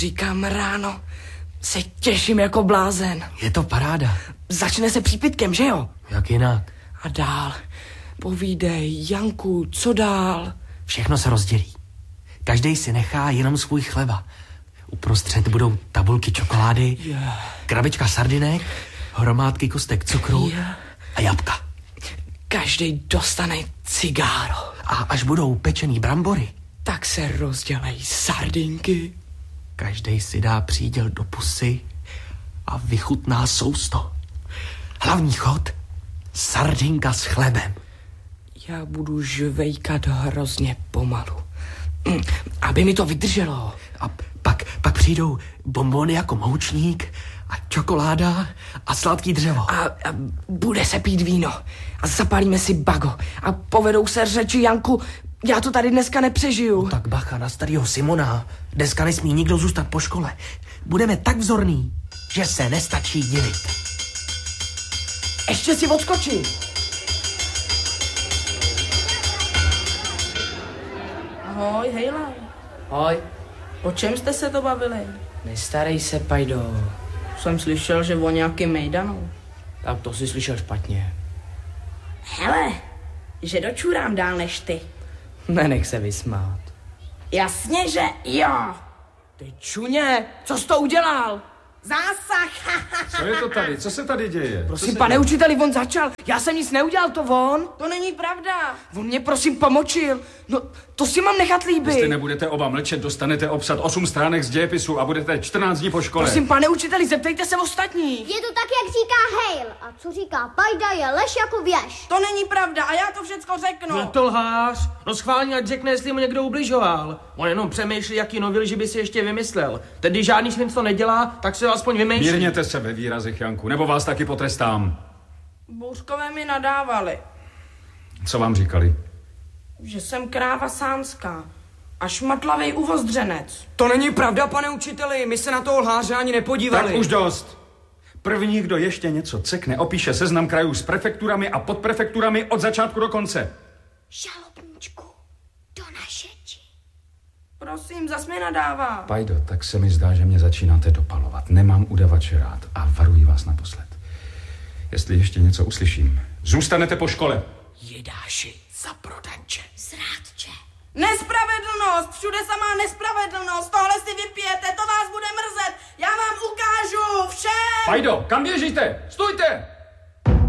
Říkám ráno, se těším jako blázen. Je to paráda. Začne se přípitkem, že jo? Jak jinak? A dál. Povídej, Janku, co dál? Všechno se rozdělí. Každej si nechá jenom svůj chleba. Uprostřed budou tabulky čokolády, krabička sardinek, hromádky kostek cukru a jabka. Každej dostane cigáro. A až budou pečený brambory, tak se rozdělej sardinky. Každej si dá příděl do pusy a vychutná sousto. Hlavní chod, sardinka s chlebem. Já budu žvejkat hrozně pomalu, aby mi to vydrželo. A pak přijdou bonbony jako moučník a čokoláda a sladký dřevo. A bude se pít víno. A zapálíme si bago. A povedou se řeči, Janku, já to tady dneska nepřežiju. No tak bacha na starýho Simona. Dneska nesmí nikdo zůstat po škole. Budeme tak vzorný, že se nestačí divit. Ještě si odskočí. Ahoj, hejla. Ahoj. O čem jste se to bavili? Nestarej se, Pajdo. Jsem slyšel, že o nějakým mejdanu. Tak to jsi slyšel špatně. Hele, že dočurám dál než ty. Nenech se vysmát. Jasně, že jo. Ty čuně, co jsi to udělal? Zásah. Co je to tady? Co se tady děje? Prosím, pane učiteli, on začal. Já jsem nic neudělal, to on. To není pravda. On mě prosím pomočil. No, to si mám nechat líbit. Jestli nebudete oba mlčet, dostanete obsat 8 stránek z dějepisu a budete 14 dní po škole. Prosím, pane učiteli, zeptejte se ostatních. Je to tak, jak říká Hale. A co říká Pajda, je lež jako věž. To není pravda a já to všecko řeknu. No to lhář. No schválně, ať řekne, jestli mu někdo ubližoval. On jenom přemýšlí, jaký nový lži by si ještě vymyslel. Tedy žádný švinc to nedělá, tak se aspoň vymýšlí. Mírněte se ve výrazech, Janku, nebo vás taky potrestám. Bouřkové mi nadávali, Co vám říkali? že jsem kráva sánská a šmatlavej uvozdřenec. To není pravda, pane učiteli, my se na toho lháře ani nepodívali. Tak už dost. První, kdo ještě něco cekne, opíše seznam krajů s prefekturami a podprefekturami od začátku do konce. Žalobníčku, do našeči. Prosím, zas mi nadává. Pajdo, tak se mi zdá, že mě začínáte dopalovat. Nemám udavače rád a varuji vás naposled. Jestli ještě něco uslyším, zůstanete po škole. Jedáši, zaprodanče. Zrádče. Nespravedlnost, všude samá nespravedlnost, tohle si vypijete, to vás bude mrzet, já vám ukážu všem. Pajdo, kam běžíte? Stůjte!